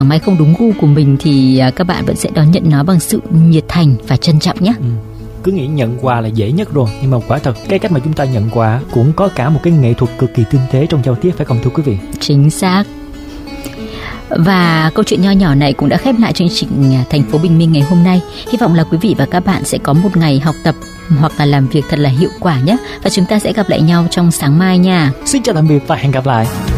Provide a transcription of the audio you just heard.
may không đúng gu của mình thì các bạn vẫn sẽ đón nhận nó bằng sự nhiệt thành và trân trọng nhé. Cứ nghĩ nhận quà là dễ nhất rồi, nhưng mà quả thật cái cách mà chúng ta nhận quà cũng có cả một cái nghệ thuật cực kỳ tinh tế trong giao tiếp, phải không thưa quý vị? Chính xác. Và câu chuyện nho nhỏ này cũng đã khép lại chương trình Thành phố Bình Minh ngày hôm nay. Hy vọng là quý vị và các bạn sẽ có một ngày học tập hoặc là làm việc thật là hiệu quả nhé. Và chúng ta sẽ gặp lại nhau trong sáng mai nha. Xin chào tạm biệt và hẹn gặp lại.